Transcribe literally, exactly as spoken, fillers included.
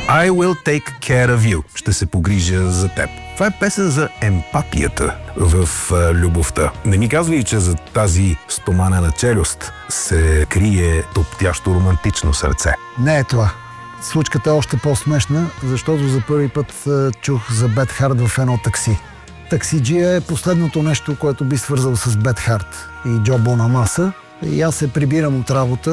I will take care of you. Ще се погрижа за теб. Това е песен за емпатията в а, любовта. Не ми казвай, че за тази стоманена челюст се крие топтящо романтично сърце. Не е това. Случката е още по-смешна, защото за първи път а, чух за Бет Харт в едно такси. Таксиджия е последното нещо, което би свързал с Бет Харт и Джо Бонамаса. И аз се прибирам от работа